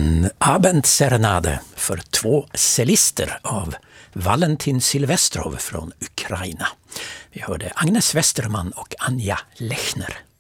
En Abendserenade för 2 cellister av Valentin Silvestrov från Ukraina. Vi hörde Agnes Westerman och Anja Lechner.